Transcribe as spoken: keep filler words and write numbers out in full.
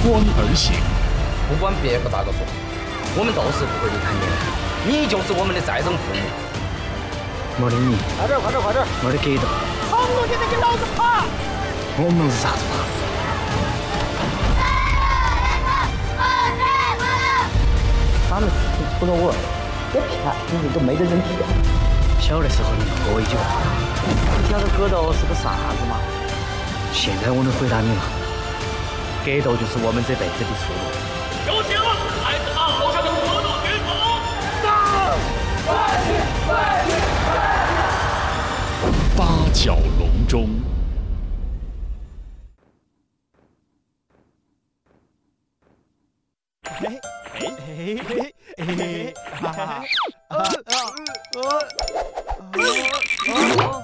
光而行。 不管别个咋个说，我们都是不会离开你的，你就是我们的再生父母。 没得你， 快点，快点，快点， 没得给的， 长龙现在给老子爬！ 我们是啥子爬？ 他们除了我，这骗你都没得人骗。 小的时候你喝一句话， 你晓得格斗是个啥子吗？ 现在我能回答你了，格斗就是我们这辈子的出路。 有请来自二号山的格斗选手，上！快去，快去！ 八角笼中。 嘿嘿嘿嘿嘿嘿，哈哈，啊啊啊！